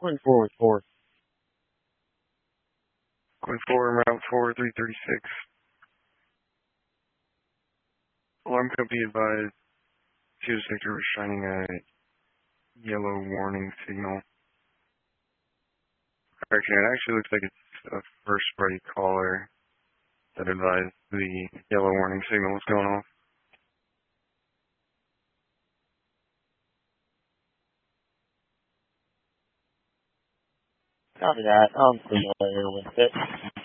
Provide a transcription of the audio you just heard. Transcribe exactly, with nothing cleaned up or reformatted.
Going forward, four. Going forward, route four, three thirty-six. Alarm company advised two sector was shining a yellow warning signal. Correction, it actually looks like it's a first party caller that advised the yellow warning signal was going off. Copy that. I'm familiar with it.